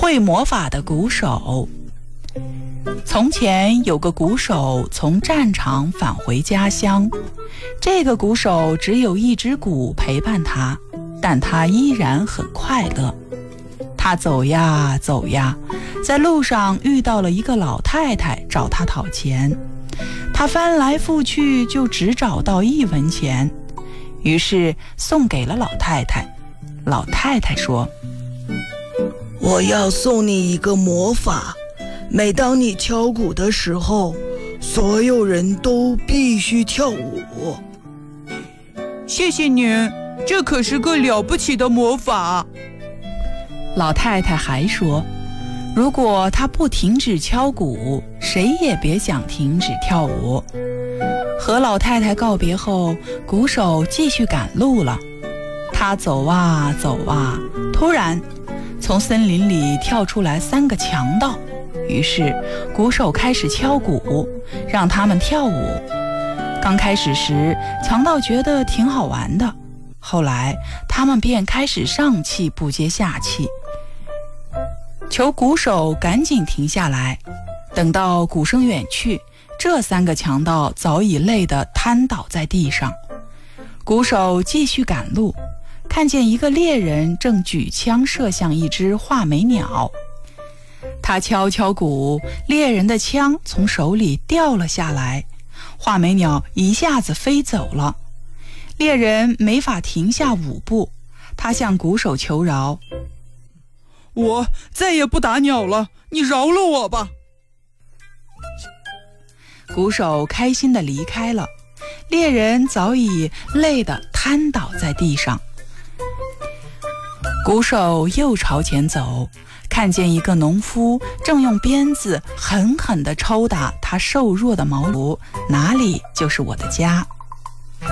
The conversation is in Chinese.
会魔法的鼓手。从前有个鼓手从战场返回家乡，这个鼓手只有一只鼓陪伴他，但他依然很快乐。他走呀走呀，在路上遇到了一个老太太找他讨钱，他翻来覆去就只找到1文钱，于是送给了老太太。老太太说： 我要送你一个魔法，每当你敲鼓的时候，所有人都必须跳舞。 谢谢您，这可是个了不起的魔法。 老太太还说，如果他不停止敲鼓，谁也别想停止跳舞。和老太太告别后，鼓手继续赶路了。他走啊走啊，突然从森林里跳出来3个强盗，于是鼓手开始敲鼓，让他们跳舞。刚开始时，强盗觉得挺好玩的，后来他们便开始上气不接下气，求鼓手赶紧停下来。等到鼓声远去，这3个强盗早已累得瘫倒在地上。鼓手继续赶路，看见一个猎人正举枪射向一只画眉鸟。他敲敲鼓，猎人的枪从手里掉了下来，画眉鸟一下子飞走了。猎人没法停下舞步，他向鼓手求饶： 我再也不打鸟了，你饶了我吧。 鼓手开心地离开了，猎人早已累得瘫倒在地上。鼓手又朝前走，看见一个农夫正用鞭子狠狠地抽打他瘦弱的毛颅，哪里就是我的家。